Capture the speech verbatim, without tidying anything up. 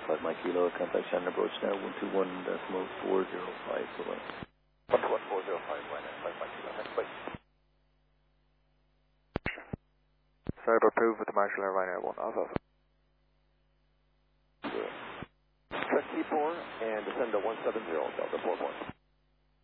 five Mike Kilo, contact Shannon approach now, one two one decimal four zero five, bye bye. one two one four zero five, Ryanair, five Mike Kilo, next place. Cyber approved with the Marshall Air Ryanair one, Alpha. twenty-four and descend to one seven zero, Delta four four.